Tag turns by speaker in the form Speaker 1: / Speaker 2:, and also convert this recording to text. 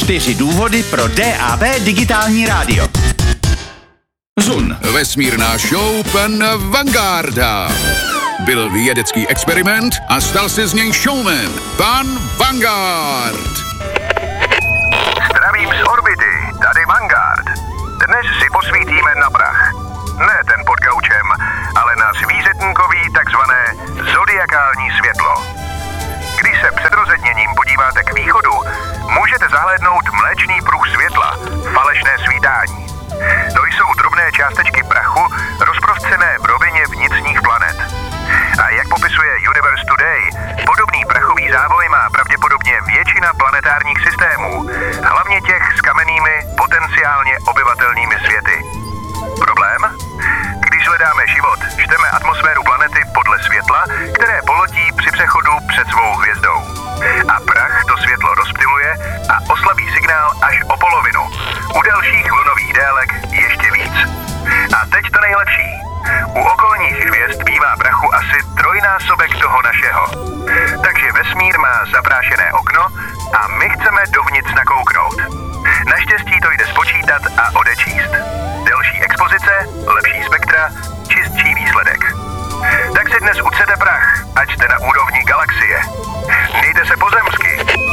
Speaker 1: 4 důvody pro DAB digitální rádio. Zun.
Speaker 2: Vesmírná show pan Vangarda. Byl vědecký experiment a stal se z něj showman. Pan Vanguard.
Speaker 3: Zdravím z orbity, tady Vanguard. Dnes si posvítíme na prach. Ne ten pod gaučem, ale na zvířetníkový takzvané zodiakální světlo. Když se před rozedněním podíváte k východu, můžete zahlédnout mléčný pruh světla, falešné svítání. To jsou drobné částečky prachu rozprostřené v rovině vnitřních planet. A jak popisuje Universe Today, podobný prachový závoj má pravděpodobně většina planetárních systémů, hlavně těch s kamennými, potenciálně obyvatelnými světy. Problém? Když hledáme život, čteme atmosféru planety podle světla, které poletí při přechodu před svou hvězdou. A prach to světlo rozptyluje a oslabí signál až o polovinu. U delších vlnových délek ještě víc. A teď to nejlepší. U okolních hvězd bývá prachu asi trojnásobek toho našeho. Takže vesmír má zaprášené okno a my chceme dovnitř nakouknout. Naštěstí to jde spočítat a odečíst. Delší expozice, lepší spektra, čistší výsledek. Tak si dnes utřete prach, ať jste na